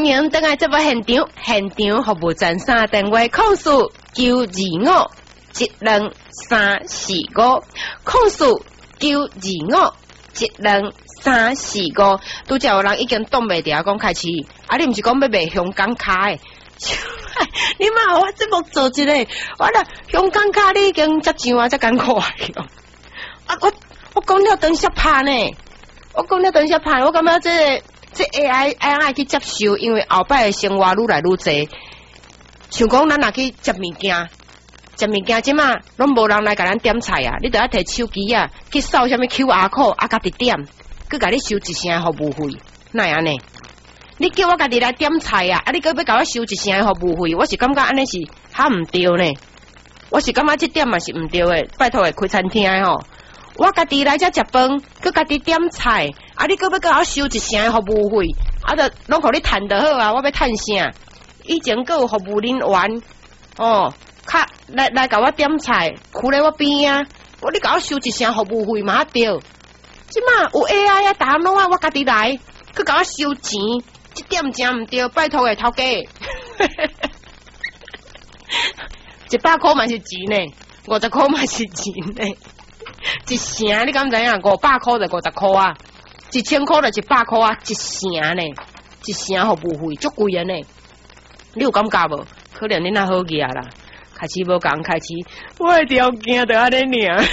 迎登来这部现场，现场服务专线电话：控诉925-12345，控诉925-12345。拄则有人已经挡袂住，讲开始，啊，你毋是讲要卖香港卡的？你妈，我节目做一个，我啦香港卡你已经接上啊，才艰苦啊！我讲了等下拍呢，我感觉这 AI 去接受，因为后摆的生活愈来愈济，像讲咱若去接物件，即马拢无人来甲咱点菜啊！你得要摕手机啊，去扫什么 QR code 啊，家己点，佮甲你收一成服务费，哪样呢？你叫我家己来点菜啊，你佮要甲我收一成服务费，我是感觉安尼是较毋对呢。我是感觉这点嘛是毋对的，拜托的开餐厅的吼。我家己来遮食饭，佮家己点菜，啊！你佮要甲我收一成服务费，啊！就拢互你趁就好啊！我要趁啥？以前佮有服务人员，哦，来甲我点菜，徛咧我边啊！你甲我收一成服务费嘛对？即马有 AI 啊，逐项拢啊，我家己来，佮甲我收钱，这点真毋对，拜托诶，头家，100块嘛是钱呢，50块嘛是钱呢。一成你敢知影？500块就50块啊，1000块就100块啊，一成呢，一成服务费足贵呢。你有感觉无？可能你那好个啦，开始无讲，开始我的条件就安尼尔。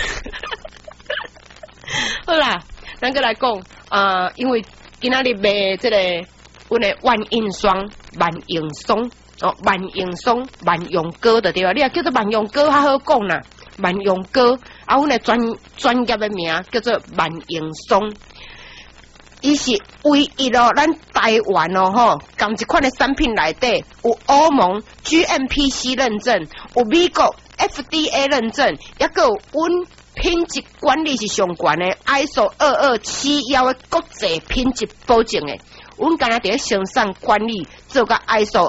好啦，咱个来讲，因为今仔日卖这个阮的万应霜、万应松哦，万应松、万用膏就对啊，你也叫做万用膏较好讲啦。万用膏啊，阮的专业的名叫做万应松，伊是唯一哦，咱台湾哦吼，共一款的产品内底有欧盟 GMPC 认证，有美国 FDA 认证，也个有阮品质管理是上悬的 ISO 2271的国际品质保证的，阮敢若伫咧生产管理做个 ISO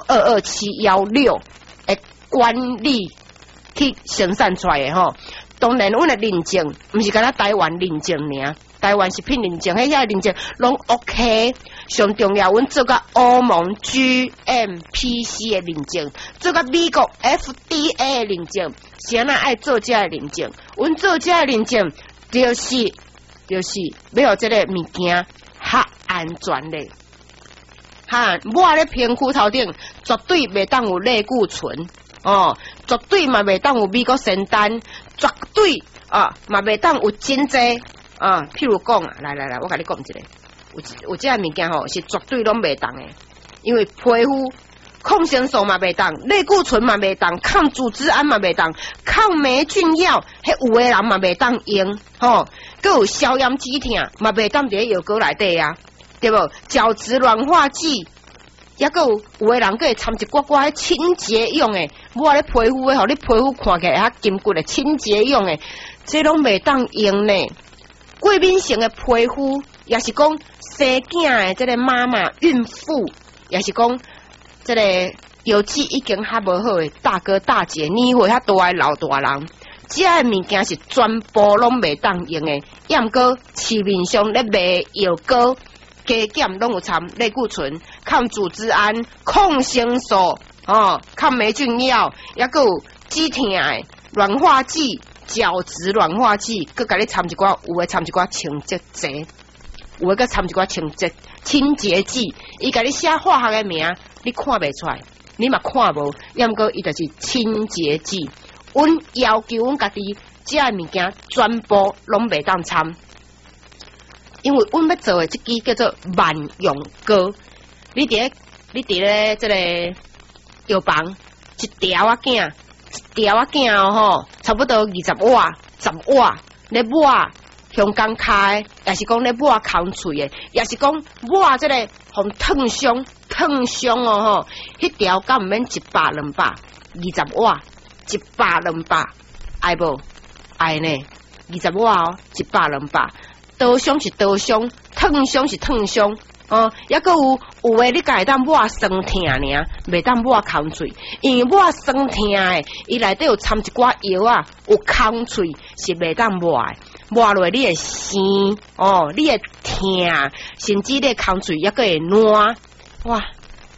22716的管理。去生产出来的吼，当然阮的认证毋是敢若台湾认证尔，台湾食品认证，迄遐认证拢 OK。上重要，阮做个欧盟 GMPC 的认证，做个美国 FDA 的认证，是安那爱做遮的认证？阮做遮的认证，就是要互这个物件较安全嘞。哈，我咧评估头顶绝对袂当有类固醇。哦，绝对嘛袂当有美国仙丹，绝对嘛袂当有真济譬如讲来，我甲你讲一个，有这物件吼是绝对拢袂当的，因为皮肤抗生素嘛袂当，类固醇嘛袂当，抗组织胺嘛袂当，抗霉菌药，迄有的人嘛袂当用，吼，佮有消炎止痛嘛袂当伫药膏内底啊，对无？角质软化剂。也个有的人个会掺一寡寡清洁用的，我咧皮肤的吼，你皮肤看起来较金骨的清洁用的，这拢袂当用呢。过敏性的皮肤，也是讲生囝的这个妈妈、孕妇，也是讲这个油脂已经较无好的大哥大姐、年岁较大的老大人，这个物件是全部拢袂当用的。也毋过市面上咧卖药膏。加减拢有掺类固醇、抗组织胺、抗生素、抗霉菌药，也个有止痛的软化剂、角质软化剂，佮甲你掺一寡，有诶掺一寡清洁剂，有诶佮掺一寡清洁剂，伊甲你写化学诶名，你看袂出来，你嘛看无，也毋过伊就是清洁剂。阮要求阮家己这物件全部拢袂当掺。因为阮要做的这支叫做万用膏，你伫咧这个药房一条仔囝吼，差不多20瓦、10瓦，咧抹香港卡的，也是讲咧抹空喙的，也是讲抹这个互烫伤哦吼，迄条敢毋免100、200、20瓦，100、200，爱无？爱呢？20瓦哦，100、200。刀伤是刀伤，烫伤是烫伤，也个有诶，你家会当抹酸痛尔，袂当抹空喙，因为抹酸痛诶，伊内底有掺一寡药啊，有空喙是袂当抹诶，抹落你会生，你会痛，甚至你空喙也个会烂，哇！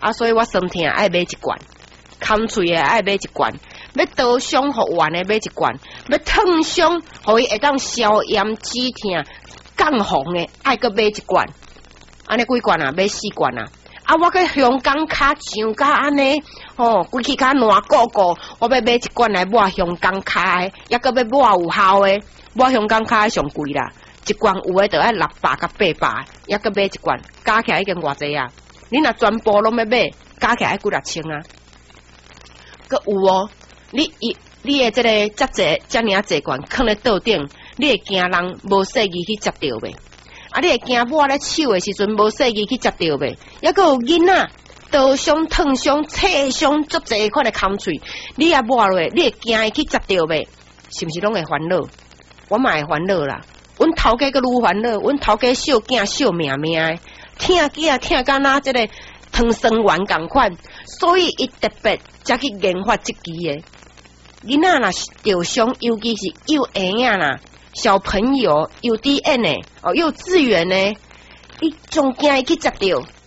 啊，所以我酸痛爱买一罐，空喙的爱买一罐，要刀伤复原的买一罐，要烫伤，互伊会当消炎止痛、降红的爱搁买一罐，安尼几罐啊？买4罐啊！啊，我去香港卡上甲安尼，规气卡烂鼓鼓，我要买一罐来抹香港卡的，抑搁要抹有效的，抹香港卡上贵啦，一罐有的就要600甲800，抑搁买一罐，加起来已经偌济啊！你若全部拢要买，加起来几6000啊！搁有哦，你的这个遮尔济罐放咧桌顶，你会惊人无细意去接着袂？啊，你会惊抹咧手的时阵无细意去接着袂？抑搁有囡仔刀伤、烫伤、刺伤，足济款的空喙，你也抹落，你会惊伊去接着袂？是毋是拢会烦恼？我嘛会烦恼啦。阮头家搁愈烦恼，阮头家小囝小命命的，疼囝疼甲那这个汤生丸共款，所以伊特别才去研发这支的。囡仔若受伤，尤其是幼儿仔啦。小朋友幼稚园呢，幼稚园呢，伊总惊伊去接着了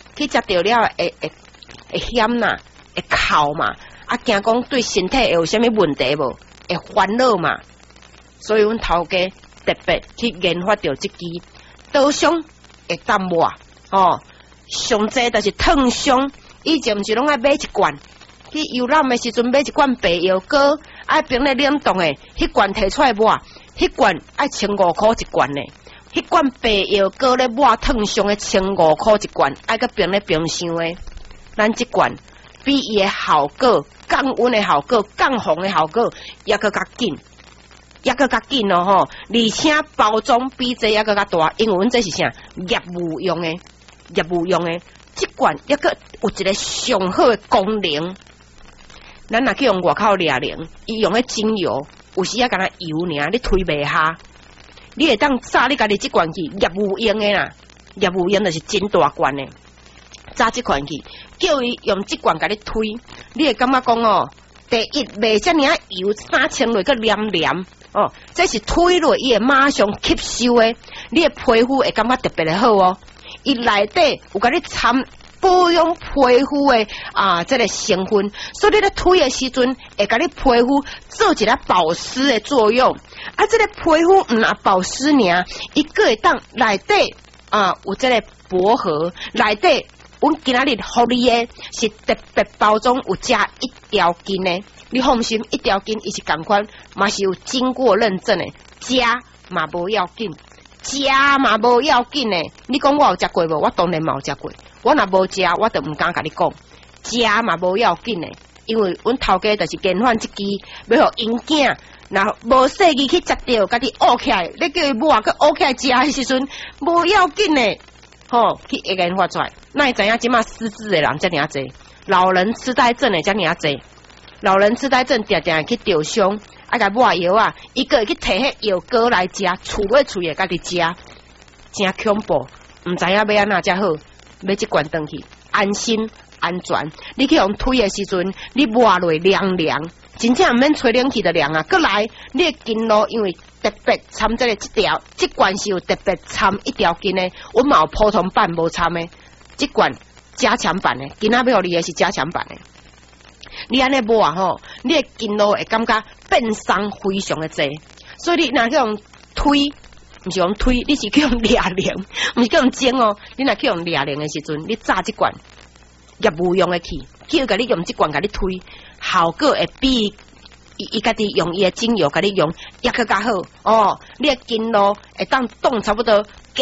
会险呐，会哭嘛，啊惊讲对身体会有啥物问题无？会烦恼嘛，所以阮头家特别去研发着这支刀伤会当抹上济就是烫伤，以前毋是拢爱买一罐，去游览的时阵买一罐白药膏，爱冰咧冷冻的，迄罐摕出来抹。迄罐爱15块一罐呢，迄罐白药膏咧抹烫伤的15块一罐，爱个冰咧冰箱的。咱这罐比伊的效果、降温的效果、降红的效果，也搁较紧，哦而且包装比这也搁较大，因为阮这是啥业务用的，这罐也搁有一个上好的功能。咱若去用外口掠灵，伊用的精油。有时啊，敢若油尔，你推袂下，你会当炸你家己这罐去，业务用的啦，业务用就是真大罐的，炸这罐去，叫伊用这罐甲你推，你会感觉讲哦，第一袂遮尔油，撒清落个黏黏哦，这是推落伊会马上吸收的，你的皮肤会感觉特别的好哦，伊内底有甲你掺。保养皮肤的这个成分，所以你咧推的时阵，会甲你皮肤做一个保湿的作用。啊，这个皮肤唔啊保湿尔，伊个会当内底有这个薄荷，内底阮今仔日互你的是特别包装，有加1条筋的，你放心，1条筋伊是共款，嘛是有经过认证的，加嘛无要紧，加嘛无要紧的。你讲我有食过无？我当然嘛有食过。我若无食，我就毋敢甲你讲，食嘛无要紧的，因为阮头家就是研发这支，要互因囝，若无细意去食着，家己学起来，你叫伊抹，佮学起来食的时阵，无要紧的，去研发出来。那会知影即马失智的人遮尔济，老人痴呆症的遮尔济，老人痴呆症定定去着伤，甲抹药啊，伊个会去摕迄药膏来食，厝尾厝的家己食，真恐怖，毋知影要安怎才好。买一罐回去，安心安全。你去用推的时阵，你抹落凉凉，真正毋免吹冷气就凉啊。搁来，你的筋路因为特别掺这条，这罐是有特别掺1条筋的，我嘛有普通版无掺的，这罐加强版的，今仔要互你的是加强版的。你安尼抹吼，你的筋路会感觉变松非常的济，所以你若去用推。毋是用推，你是去用掠灵，毋是去用蒸哦。你若去用掠灵的时阵，你炸这罐业务用的去，叫甲你用这罐甲你推，效果会比伊家己用伊的精油甲你用，也更加好哦。你的筋路会当冻差不多加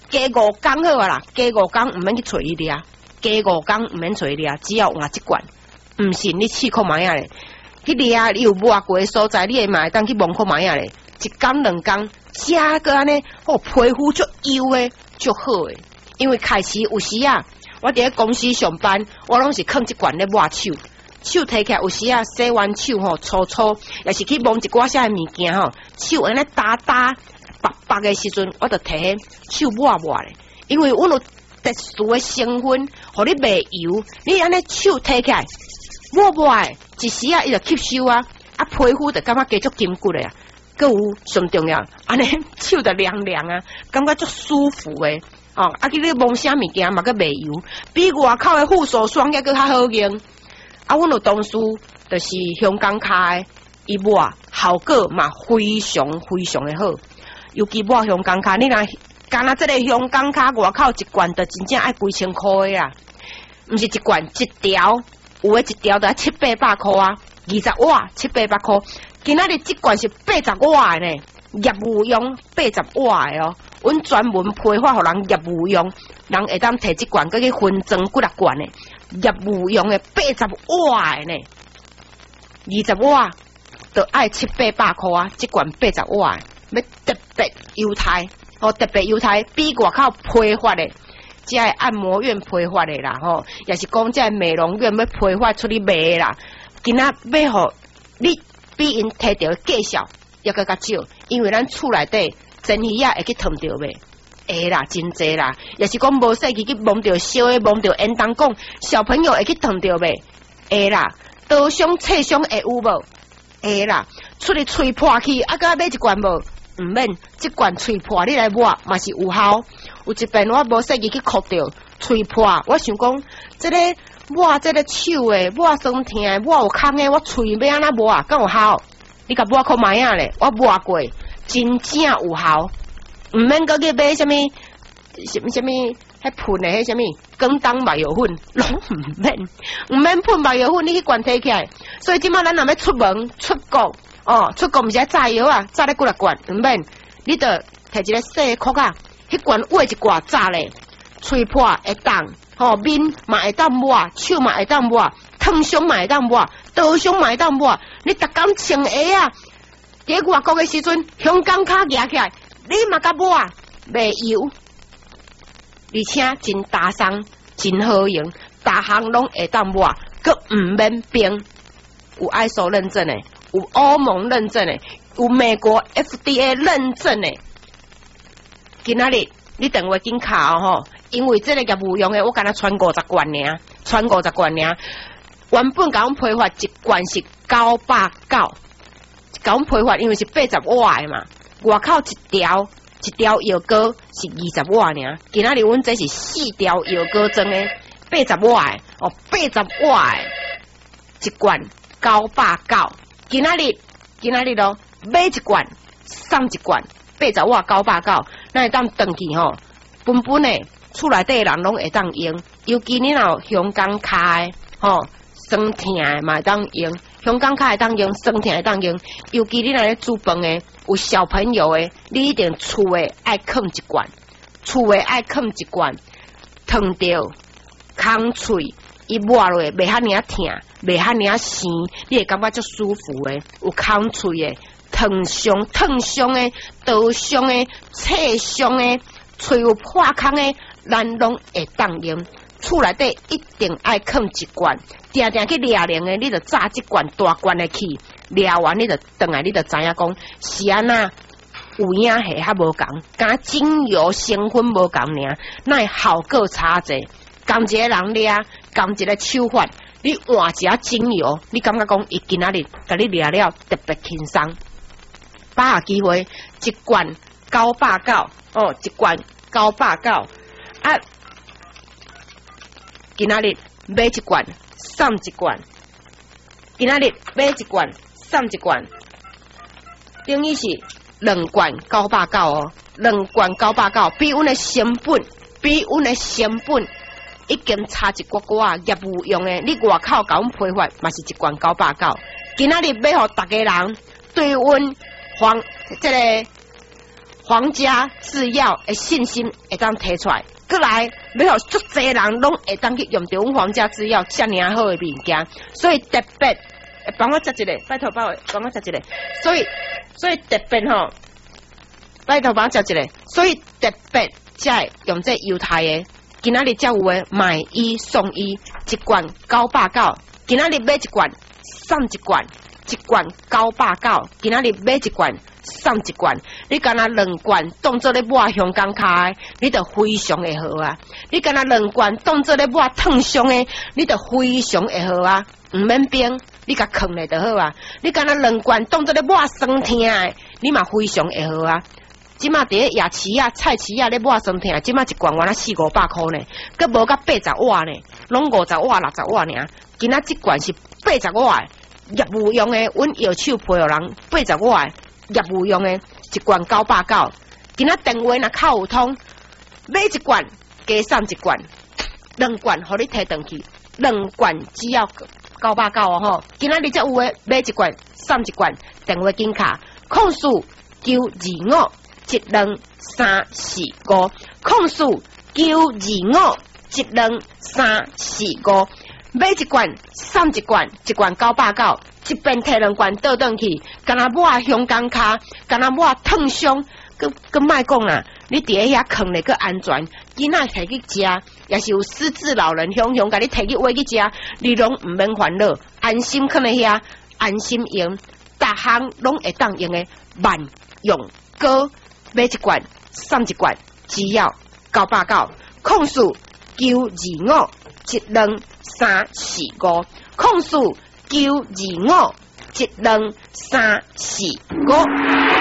5工好啊啦，加5工毋免去找伊掠，加5工毋免找伊掠，只要换这罐。毋信你试看卖啊咧，去掠你有抹过的所在，你会嘛会当去摸看卖啊咧。1工2工，食个安尼，皮肤足油诶，足好诶。因为开始有时啊，我伫咧公司上班，我拢是放一罐咧抹手，手摕起来有时啊，洗完手粗粗，也是去摸一寡啥物件手安尼打白诶时阵，我就摕手抹咧，因为阮有特殊诶成分，互你袂油，你安尼手摕起来抹诶，一时啊，伊就吸收啊，皮肤就感觉加足紧骨诶啊。搁有上重要，安尼手就凉凉啊，感觉足舒服诶。 哦，啊，你摸啥物件嘛个袂油，比外口的护手霜还佫较好用。啊，阮有同事就是香港卡的，伊抹效果嘛非常非常的好，尤其抹香港卡，你若干那这个香港卡外口一罐就真正爱几千块的啦，毋是一罐一条，有的一条就要700-800块啊，20瓦700-800块，今仔日这罐是80瓦的呢，业务用80瓦的哦。阮专门批发互人业务用，人会当摕这罐搁去分装几6罐的，业务用的80瓦的呢，20瓦就爱700-800块啊，这罐80瓦的，要特别优待，哦，特别优待，比外口批发的，即个按摩院批发的啦，吼，也是讲即个美容院要批发出去卖的啦，今仔要互你比因摕到的价少，要搁较少，因为咱厝内底。真鱼啊，会去烫着袂？会啦，真济啦。也是讲无细去摸着烧的，摸着烟当讲，小朋友会去烫着袂？会啦。刀伤、刺伤会有无？会啦。出去吹破去，啊，甲买一罐无？毋免，这罐吹破你来抹嘛是有效。有一遍我无细去哭着吹破，我想讲，这个抹这个手的，抹酸痛的，抹有空的，我吹要安怎抹啊？敢有效？你甲抹看卖啊咧？我抹过。真正有效，毋免搁去买什么，迄喷的迄什么广东麻油粉，拢毋免喷麻油粉，你去罐摕起来。所以即摆咱若要出门出国，哦，出国毋是爱炸药啊，炸咧几6罐，毋免，你着摕一个细的壳啊，迄罐挖一挂炸咧，吹破会当，吼面嘛会当抹，手嘛会当抹，烫伤嘛会当抹，刀伤嘛会当抹，你逐工穿鞋啊。伫外国的时阵，香港卡夹起来，你嘛甲抹袂油，而且真大松，真好用，大项拢会当抹，佮毋免冰，有 ISO 认证的，有欧盟认证的，有美国 FDA 认证的。今仔日你电话紧卡哦吼，因为这个业务用的，我敢若传50罐尔，传50罐尔，原本甲阮批发一罐是990。甲阮批发，因为是80瓦的嘛，外口一条药膏是20瓦尔，今仔日阮这是4条药膏装的80瓦的哦，80瓦的一罐990，今仔日咯买一罐送一罐80瓦990，咱会当登去吼，本的厝内底人拢会当用，尤其你若香港卡的吼，酸痛的嘛会当用。香港卡会当用，酸痛会当用，尤其你若咧煮饭的，有小朋友的，你一定厝的爱放一罐，厝的爱放一罐，烫着空喙，伊抹落袂遐尔痛，袂遐尔酸，你会感觉足舒服的，有空喙的，烫伤的，刀伤的，刺伤的，喙有破空的，咱拢会当用。厝内底一定爱放一罐，定定去掠零的，你就炸一罐大罐的去，掠完你就转来，你就知影讲是安那有影系较无共，甲精油成分无共尔，那效果差侪。共一个人掠，共一个手法，你换一下精油，你感觉讲伊今仔日甲你掠了特别轻松。把握机会，一罐990哦，一罐990啊。今仔日买一罐送一罐，今仔日买一罐送一罐，等于是2罐990哦，2罐990，比阮的成本已经差一寡寡，业务用的，你外口甲阮批发嘛是一罐990，今仔日要互大家人对阮这个皇家制药的信心会当提出来。过来，要互足侪人拢会当去用着阮皇家制药遮尔好的物件，所以特别帮我食一个，拜托帮我食一个，所以特别吼，拜托帮我食一个，所以特别才用这犹太的，今仔日才有的买一送一，一罐990，今仔日买一罐送一罐，一罐990，今仔日买一罐。送一罐，你干那2罐当做咧抹香港卡的，你就非常会好啊！你干那2罐当做咧抹烫伤的，你就非常会好啊！毋免冰，你甲藏咧就好啊！你干那2罐当做咧抹酸痛的，你嘛非常会好啊！ 即马伫夜市啊、菜市啊咧买酸甜，即马一罐原来400-500块呢，佮无甲80瓦呢，拢50瓦、60瓦尔。今仔即罐是80瓦的，业务用的，阮药手配互人80瓦的，业务用的，一罐990。今仔电话若靠有通，买一罐加送一罐，2罐互你摕转去，2罐只要990哦吼。今仔日才有诶，买一罐送一罐，电话金卡，0492521235，0492521235，买一罐送一罐，一罐990，一边摕2罐倒转去，敢若抹香港卡，敢若抹烫伤。佮莫讲啦，你伫咧遐囥咧佮安全，囡仔摕去食，也是有失智老人雄甲你摕去喂去食，你拢毋免烦恼，安心囥咧遐，安心用，逐项拢会当用诶万用膏，买一罐送一罐，只要989，0492521235，0492521235。